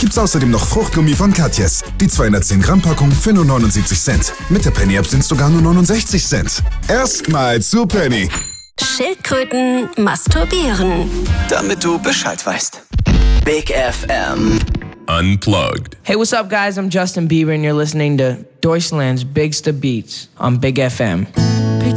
gibt's außerdem noch Fruchtgummi von Katjes. Die 210 Gramm Packung für nur 79 Cent. Mit der Penny App sind's sogar nur 69 Cent. Erstmal zu Penny. Schildkröten masturbieren. Damit du Bescheid weißt. Big FM. Unplugged. Hey, what's up, guys? I'm Justin Bieber, and you're listening to Deutschland's Bigsta Beats on Big FM.